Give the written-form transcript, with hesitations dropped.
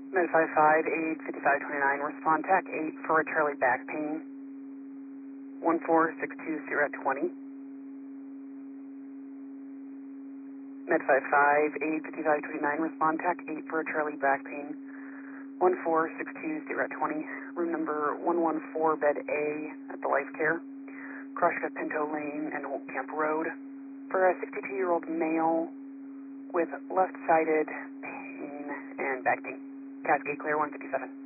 Med 55, aid 5529, respond TAC 8 for Charlie back pain, 14620 at 20. Med 55, aid 5529, respond TAC 8 for Charlie back pain, 14620 at 20. Room number 114, bed A at the Life Care, Krushka Pinto Lane and Old Camp Road, for a 62-year-old male with left-sided pain and back pain. Cascade Clear 157.